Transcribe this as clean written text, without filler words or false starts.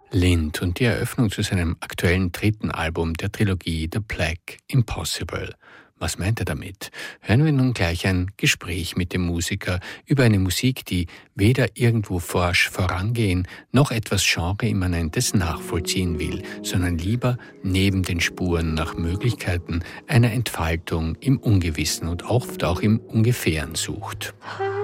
Lind und die Eröffnung zu seinem aktuellen dritten Album der Trilogie The Black Impossible. Was meint er damit? Hören wir nun gleich ein Gespräch mit dem Musiker über eine Musik, die weder irgendwo forsch vorangehen, noch etwas Genreimmanentes nachvollziehen will, sondern lieber neben den Spuren nach Möglichkeiten einer Entfaltung im Ungewissen und oft auch im Ungefähren sucht.